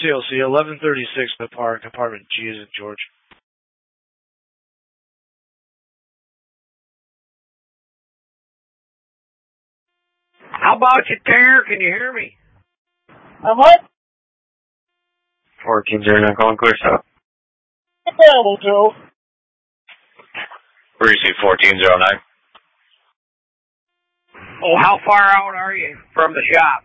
TLC 1136 The Park, Apartment G is in George. How about you, Tanner? Can you hear me? What? 1409 calling clear stop. Available to. Receive 1409. Oh, how far out are you from the shop?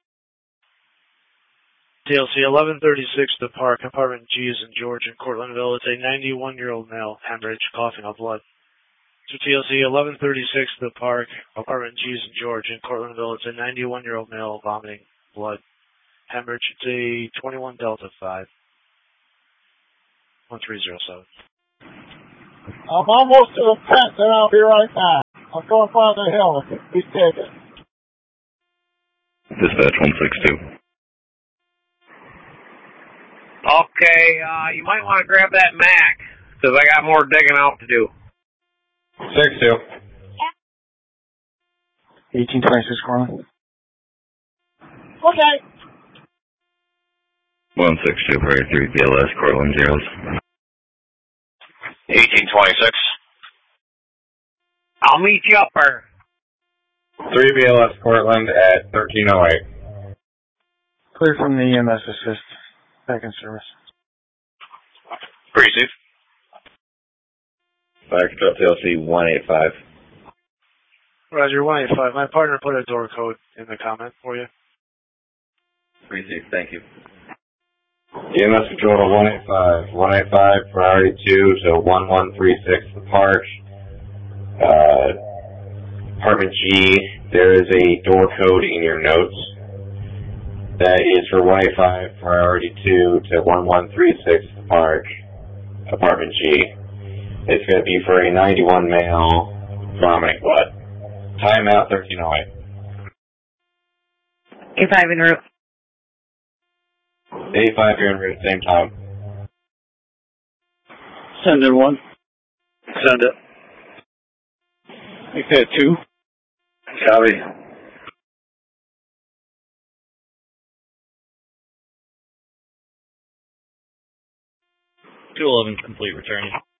TLC 1136 The Park, Apartment G is in George in Cortlandville. It's a 91-year-old male, hemorrhage, coughing up blood. To TLC 1136 The Park, Apartment G is in George in Cortlandville. It's a 91-year-old male, vomiting blood, hemorrhage. It's a 21 Delta 5. 1307. I'm almost to the fence and I'll be right back. I'll go up on the hill if it be taken. Dispatch 162. Okay, you might want to grab that Mac, because I got more digging out to do. 62. 1826 Corlin. Okay. 162 for 3 BLS, Cortland zeros. 1826. I'll meet you up there. 3 BLS, Cortland at 1308. Clear from the EMS assist. Back in service. Receive. Fire Control TLC 185. Roger, 185. My partner put a door code in the comment for you. Receive, thank you. EMS Control to 185. 185, priority 2 to 1136 The Park. Apartment G, there is a door code in your notes. That is for 185, priority 2 to 1136 The Park, Apartment G. It's going to be for a 91 male, vomiting blood. Timeout 1308. A5 en route. A5 here en route, same time. Send in 1. Send it. Make that 2. Copy. 211 complete return.